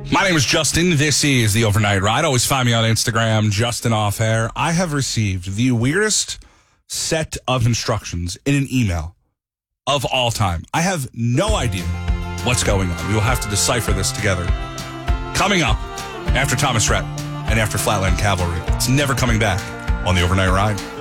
My name is Justin. This is the Overnight Ride. Always find me on Instagram, Justin Off Air. I have received the weirdest set of instructions in an email of all time. I have no idea what's going on. We will have to decipher this together. Coming up after Thomas Rhett and after Flatland Cavalry. It's never coming back on the Overnight Ride.